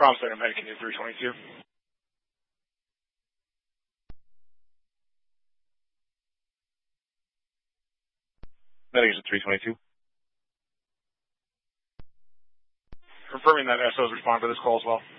Second Medic, Canadian 322. Medic is at 322. Confirming that SOs respond to this call as well.